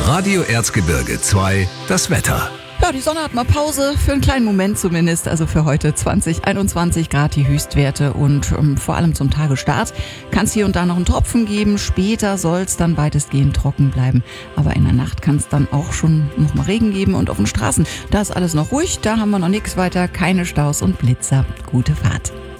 Radio Erzgebirge 2, das Wetter. Ja, die Sonne hat mal Pause, für einen kleinen Moment zumindest. Also für heute 21 Grad die Höchstwerte und vor allem zum Tagestart kann es hier und da noch einen Tropfen geben. Später soll es dann weitestgehend trocken bleiben. Aber in der Nacht kann es dann auch schon noch mal Regen geben und auf den Straßen, da ist alles noch ruhig. Da haben wir noch nichts weiter, keine Staus und Blitzer. Gute Fahrt.